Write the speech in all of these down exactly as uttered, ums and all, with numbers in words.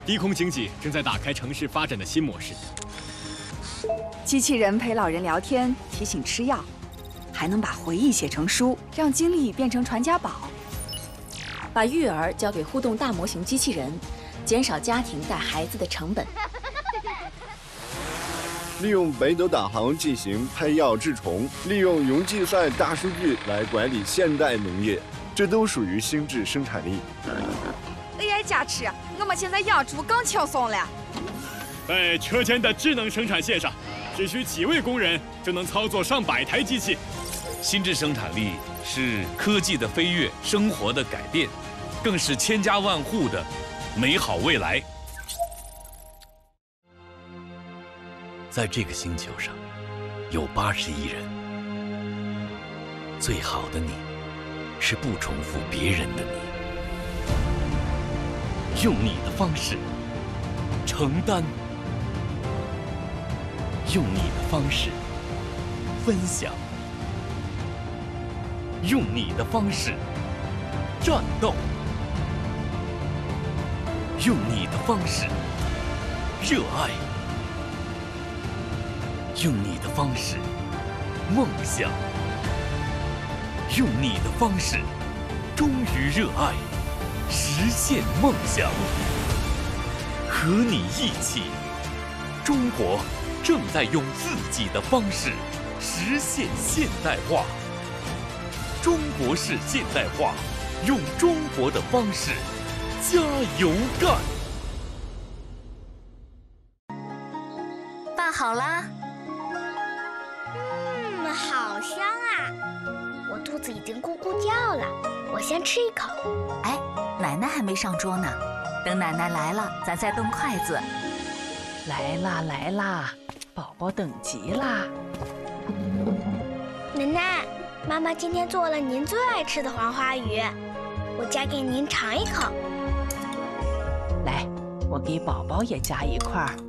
低空经济正在打开城市发展的新模式。 机器人陪老人聊天，提醒吃药，还能把回忆写成书，让经历变成传家宝。 把育儿交给互动大模型机器人，减少家庭带孩子的成本。 利用北斗导航进行配药治虫，利用云计算大数据来管理现代农业，这都属于心智生产力。 A I 加持，我们现在养猪更轻松了。 在车间的智能生产线上，只需几位工人就能操作上百台机器。 心智生产力是科技的飞跃，生活的改变，更是千家万户的美好未来。在这个星球上，有八十亿人。最好的你，是不重复别人的你。用你的方式承担，用你的方式分享，用你的方式战斗，用你的方式热爱，用你的方式梦想，用你的方式忠于热爱，实现梦想。和你一起，中国正在用自己的方式实现现代化。中国式现代化，用中国的方式加油干。 拌好啦。 嗯，好香啊！我肚子已经咕咕叫了，我先吃一口。 哎，奶奶还没上桌呢，等奶奶来了，咱再动筷子。 来啦来啦，宝宝等急啦！ 奶奶，妈妈今天做了您最爱吃的黄花鱼，我夹给您尝一口。 来，我给宝宝也夹一块儿。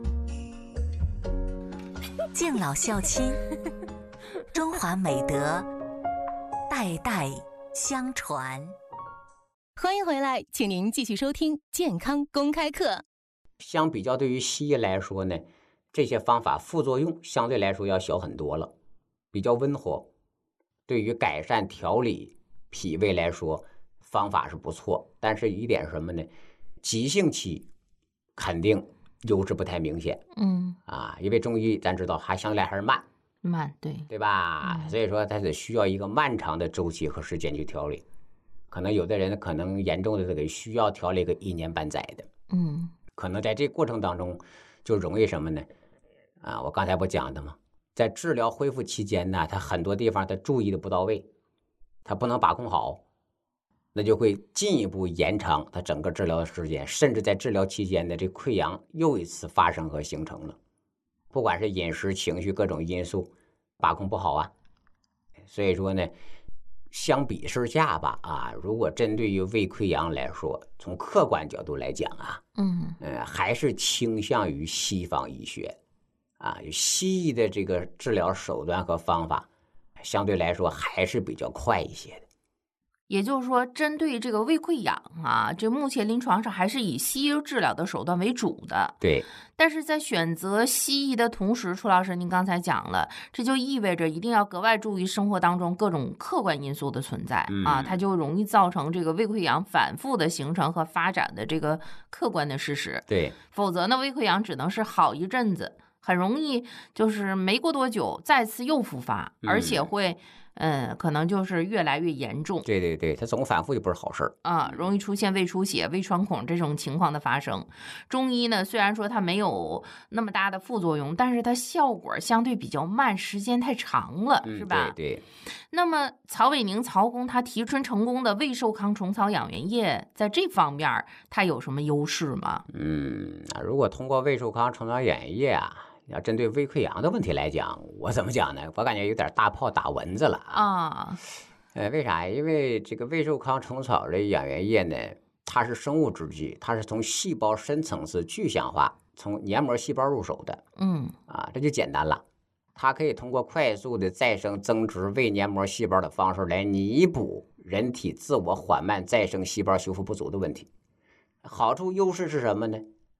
敬老孝亲，中华美德代代相传。 欢迎回来，请您继续收听健康公开课。 相比较对于西医来说呢，这些方法副作用相对来说要小很多了，比较温和。对于改善调理脾胃来说，方法是不错，但是一点什么呢？急性期肯定优势不太明显。 嗯啊，因为中医咱知道还相对来还是慢慢，对对吧？嗯、所以说它是需要一个漫长的周期和时间去调理。可能有的人可能严重的这个需要调理个一年半载的。 嗯， 可能在这个过程当中就容易什么呢？啊，我刚才不讲的吗？在治疗恢复期间呢，他很多地方他注意的不到位，他不能把控好，那就会进一步延长他整个治疗的时间，甚至在治疗期间的这溃疡又一次发生和形成了。不管是饮食、情绪各种因素把控不好啊，所以说呢，相比之下吧，啊，如果针对于胃溃疡来说，从客观角度来讲啊， 嗯呃，还是倾向于西方医学。啊，西医的这个治疗手段和方法，相对来说还是比较快一些的。 也就是说，针对这个胃溃疡啊，这目前临床上还是以西医治疗的手段为主的。 对。 但是在选择西医的同时，楚老师您刚才讲了，这就意味着一定要格外注意生活当中各种客观因素的存在、嗯、啊，它就容易造成这个胃溃疡反复的形成和发展的这个客观的事实。 对。 否则呢，胃溃疡只能是好一阵子。很容易就是没过多久再次又复发，而且会嗯，可能就是越来越严重。 对对对，它总反复就不是好事儿啊，容易出现胃出血、胃穿孔这种情况的发生。中医呢，虽然说它没有那么大的副作用，但是它效果相对比较慢，时间太长了， 嗯、 是吧？ 对对。 那么曹伟宁曹公他提纯成功的胃寿康虫草养元液，在这方面它有什么优势吗？ 嗯，如果通过胃寿康虫草养元液啊。要针对胃溃疡的问题来讲，我怎么讲呢？我感觉有点大炮打蚊子了啊！ 呃，为啥？因为这个胃寿康虫草的养元液呢，它是生物制剂，它是从细胞深层次具象化，从黏膜细胞入手的。 嗯， 啊，这就简单了。它可以通过快速的再生增殖胃黏膜细胞的方式来弥补人体自我缓慢再生细胞修复不足的问题。好处优势是什么呢？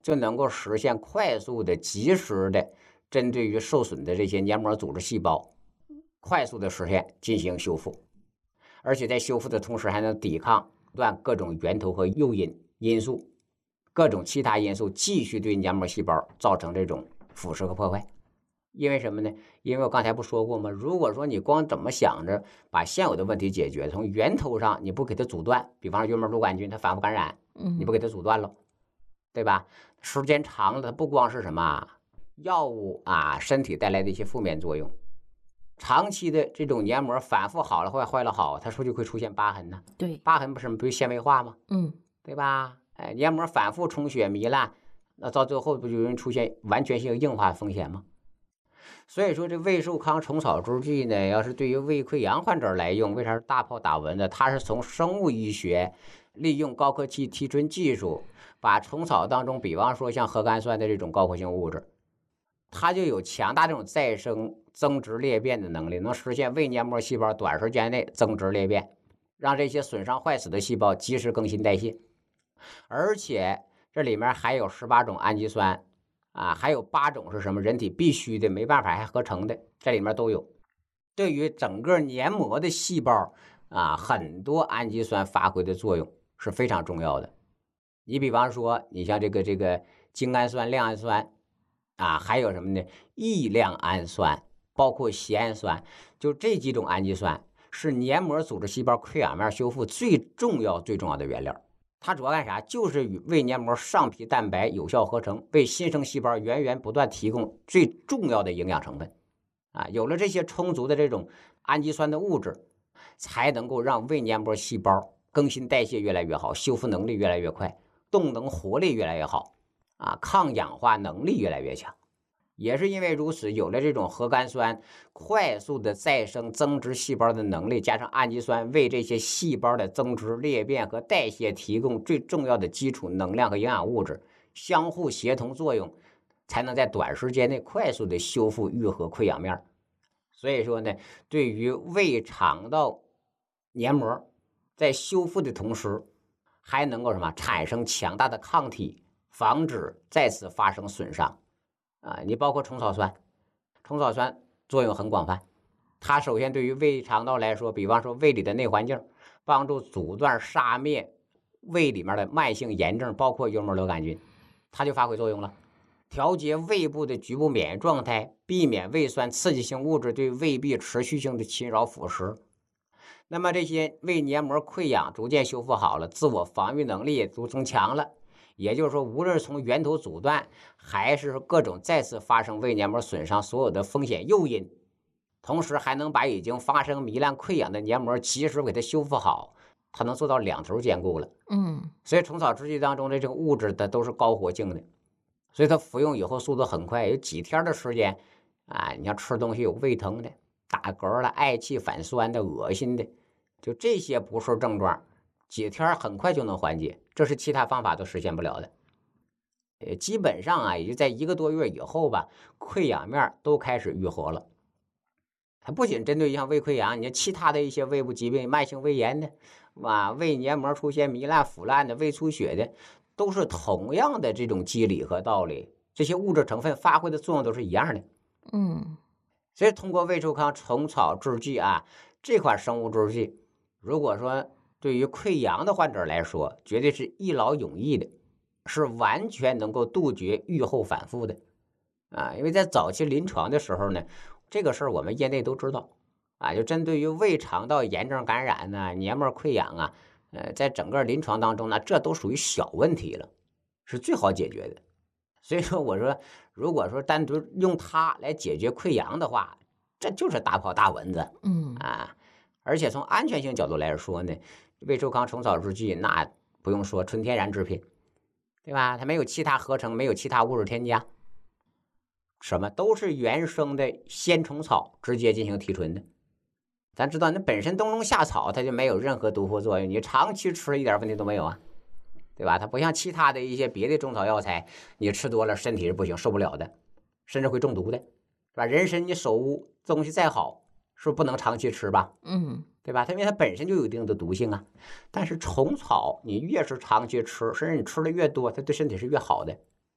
就能够实现快速的、及时的针对于受损的这些黏膜组织细胞，快速的实现进行修复，而且在修复的同时还能抵抗断各种源头和诱因因素，各种其他因素继续对黏膜细胞造成这种腐蚀和破坏。因为什么呢？因为我刚才不说过吗？如果说你光怎么想着把现有的问题解决，从源头上你不给它阻断，比方说幽门螺杆菌它反复感染，你不给它阻断了，对吧？时间长了，它不光是什么药物啊，身体带来的一些负面作用，长期的这种黏膜反复好了坏，坏了好，它是不是就会出现疤痕呢？ 对， 疤痕不是不是纤维化吗？ 嗯， 对吧？哎，黏膜反复充血糜烂，那到最后不就容易出现完全性硬化风险吗？所以说这胃寿康虫草制剂呢，要是对于胃溃疡患者来用，为啥是大炮打蚊子？它是从生物医学利用高科技提纯技术，把虫草当中，比方说像核苷酸的这种高活性物质，它就有强大这种再生增殖裂变的能力，能实现胃黏膜细胞短时间内增殖裂变，让这些损伤坏死的细胞及时更新代谢。而且这里面还有十八种氨基酸啊，还有八种是什么人体必须的，没办法还合成的，这里面都有。对于整个黏膜的细胞啊，很多氨基酸发挥的作用是非常重要的。你比方说，你像这个这个精氨酸、亮氨酸啊，还有什么呢？异亮氨酸，包括缬氨酸，就这几种氨基酸是黏膜组织细胞溃疡面修复最重要最重要的原料。它主要干啥？就是与胃黏膜上皮蛋白有效合成，为新生细胞源源不断提供最重要的营养成分啊！有了这些充足的这种氨基酸的物质，才能够让胃黏膜细胞更新代谢越来越好，修复能力越来越快，动能活力越来越好啊，抗氧化能力越来越强。也是因为如此，有了这种核苷酸快速的再生增殖细胞的能力，加上氨基酸为这些细胞的增殖裂变和代谢提供最重要的基础能量和营养物质，相互协同作用，才能在短时间内快速的修复愈合溃疡面。所以说呢，对于胃肠道黏膜在修复的同时，还能够什么产生强大的抗体，防止再次发生损伤。啊，你包括虫草酸，虫草酸作用很广泛。它首先对于胃肠道来说，比方说胃里的内环境，帮助阻断杀灭胃里面的慢性炎症，包括幽门螺杆菌，它就发挥作用了。调节胃部的局部免疫状态，避免胃酸刺激性物质对胃壁持续性的侵扰腐蚀。那么这些胃黏膜溃疡逐渐修复好了，自我防御能力也都增强了。也就是说，无论是从源头阻断，还是各种再次发生胃黏膜损伤所有的风险诱因，同时还能把已经发生糜烂溃疡的黏膜及时给它修复好，它能做到两头兼顾了。 嗯， 所以虫草制剂当中的这个物质它都是高活性的，所以它服用以后速度很快，有几天的时间啊，你像吃东西有胃疼的、打嗝了、嗳气反酸的、恶心的，就这些不适症状，几天很快就能缓解，这是其他方法都实现不了的。呃，基本上啊，也就在一个多月以后吧，溃疡面都开始愈合了。它不仅针对像胃溃疡，你看其他的一些胃部疾病、慢性胃炎的，啊，胃黏膜出现糜烂腐烂的、胃出血的，都是同样的这种机理和道理，这些物质成分发挥的作用都是一样的。 嗯， 所以通过胃寿康虫草制剂啊，这款生物制剂，如果说对于溃疡的患者来说，绝对是一劳永逸的，是完全能够杜绝愈后反复的啊！因为在早期临床的时候呢，这个事儿我们业内都知道啊，就针对于胃肠道炎症感染呢、啊、黏膜溃疡啊，呃，在整个临床当中呢，这都属于小问题了，是最好解决的。所以说，我说，如果说单独用它来解决溃疡的话，这就是大炮大蚊子， 嗯啊，而且从安全性角度来说呢，胃寿康虫草制剂那不用说，纯天然制品，对吧？它没有其他合成，没有其他物质添加，什么都是原生的鲜虫草直接进行提纯的。咱知道，那本身冬虫夏草它就没有任何毒副作用，你长期吃一点问题都没有啊，对吧？它不像其他的一些别的中草药材，你吃多了身体是不行，受不了的，甚至会中毒的，是吧？人参你手东西再好，是不是不能长期吃吧？ 嗯， 对吧？它因为它本身就有一定的毒性啊。但是虫草你越是长期吃，甚至你吃的越多，它对身体是越好的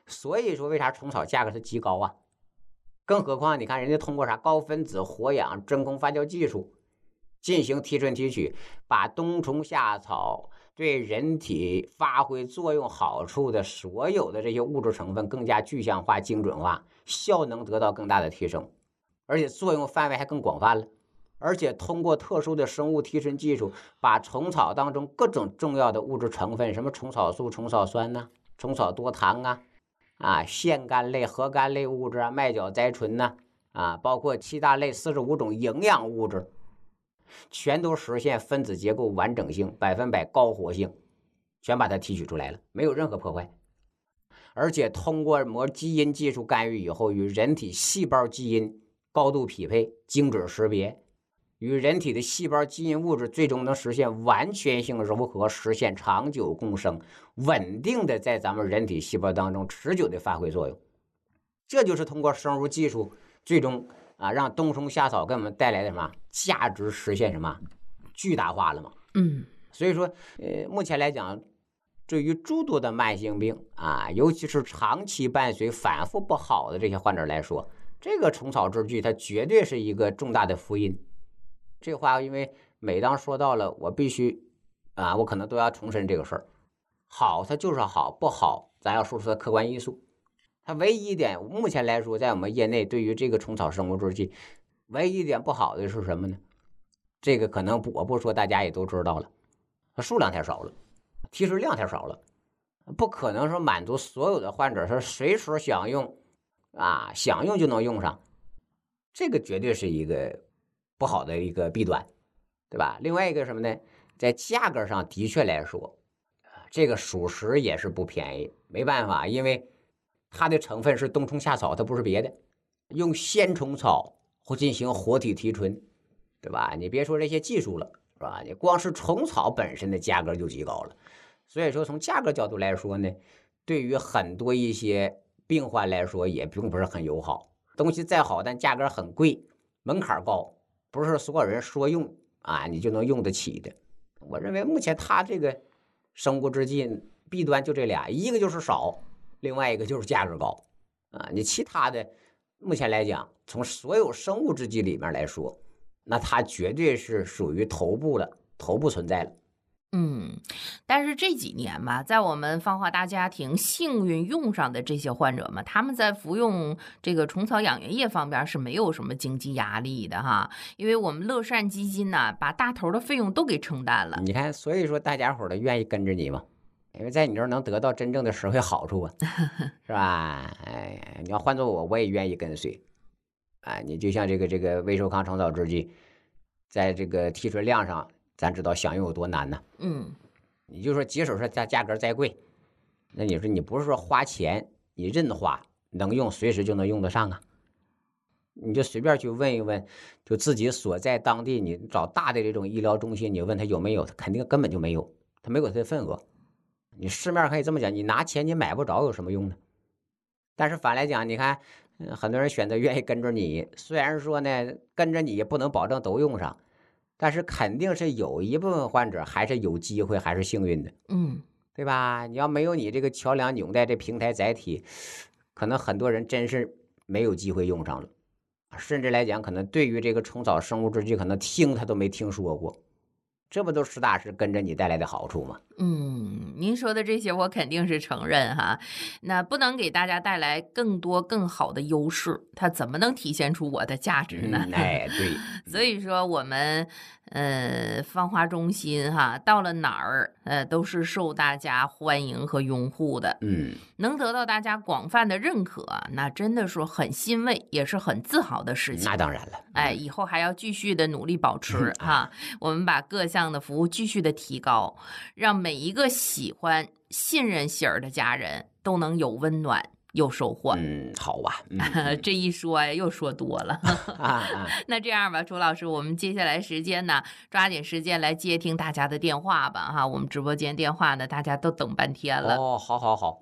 所以说为啥虫草价格是极高啊？更何况你看人家通过啥高分子活氧真空发酵技术进行提纯提取，把冬虫夏草对人体发挥作用好处的所有的这些物质成分更加具象化、精准化，效能得到更大的提升，而且作用范围还更广泛了。而且通过特殊的生物提纯技术，把虫草当中各种重要的物质成分，什么虫草素、虫草酸呐、啊、虫草多糖啊、啊腺苷类、核苷类物质啊、麦角甾醇呐、啊，啊，包括七大类四十五种营养物质，全都实现分子结构完整性、百分百高活性，全把它提取出来了，没有任何破坏。而且通过膜基因技术干预以后，与人体细胞基因高度匹配、精准识别，与人体的细胞基因物质最终能实现完全性柔合，实现长久共生，稳定的在咱们人体细胞当中持久的发挥作用。这就是通过生物技术最终啊，让冬虫夏草给我们带来的什么价值实现什么巨大化了嘛？ 嗯， 所以说，呃，目前来讲，对于诸多的慢性病啊，尤其是长期伴随、反复不好的这些患者来说，这个虫草制剂它绝对是一个重大的福音。这话因为每当说到了，我必须啊，我可能都要重申这个事儿。好，它就是好；不好，咱要说出它客观因素。它唯一一点，目前来说，在我们业内对于这个虫草生物制剂，唯一一点不好的是什么呢？这个可能我不说，大家也都知道了，它数量太少了，提取量太少了，不可能说满足所有的患者说随时想用啊，想用就能用上，这个绝对是一个不好的一个弊端，对吧？另外一个什么呢？在价格上的确来说，这个属实也是不便宜，没办法，因为它的成分是冬虫夏草，它不是别的，用鲜虫草或进行活体提纯，对吧？你别说这些技术了，是吧？你光是虫草本身的价格就极高了，所以说从价格角度来说呢，对于很多一些病患来说也并不是很友好。东西再好，但价格很贵，门槛高，不是所有人说用啊你就能用得起的。我认为目前它这个生物制剂弊端就这俩，一个就是少，另外一个就是价格高啊。你其他的目前来讲，从所有生物制剂里面来说，那它绝对是属于头部了，头部存在了。 嗯，但是这几年吧，在我们芳华大家庭幸运用上的这些患者们，他们在服用这个虫草养元液方面是没有什么经济压力的哈，因为我们乐善基金呢、啊，把大头的费用都给承担了。 你看，所以说大家伙的愿意跟着你嘛，因为在你这儿能得到真正的实惠好处啊，是吧？哎，你要换做我，我也愿意跟随。啊，你就像这个这个威寿康虫草制剂，在这个提纯量上。咱知道享用有多难呢？ 嗯， 你就说即使是价价格再贵，那你说你不是说花钱，你任花能用随时就能用得上啊？你就随便去问一问，就自己所在当地，你找大的这种医疗中心，你问他有没有，他肯定根本就没有，他没有他的份额。你市面可以这么讲，你拿钱你买不着有什么用呢？但是反来讲，你看，很多人选择愿意跟着你，虽然说呢跟着你也不能保证都用上。但是肯定是有一部分患者还是有机会，还是幸运的， 嗯， 对吧？你要没有你这个桥梁纽带这平台载体，可能很多人真是没有机会用上了，甚至来讲，可能对于这个虫草生物制剂，可能听他都没听说过，这不都实打实跟着你带来的好处吗？ 嗯，您说的这些我肯定是承认哈，那不能给大家带来更多更好的优势，它怎么能体现出我的价值呢？ 嗯、哎，对， 所以说我们呃芳华中心哈，到了哪儿呃都是受大家欢迎和拥护的， 嗯， 能得到大家广泛的认可，那真的是很欣慰，也是很自豪的事情。 那当然了， 哎，以后还要继续的努力保持哈，我们把各项的服务继续的提高，让每一个喜欢信任喜儿的家人都能有温暖有收获。 嗯，好吧，嗯、 这一说呀又说多了啊啊、 那这样吧，朱老师，我们接下来时间呢，抓紧时间来接听大家的电话吧哈，我们直播间电话呢大家都等半天了。 哦，好好好。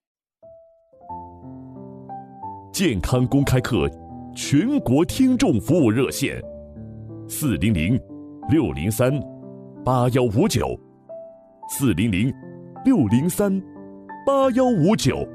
健康公开课全国听众服务热线：四零零六零三八幺五九。四零零六零三八幺五九。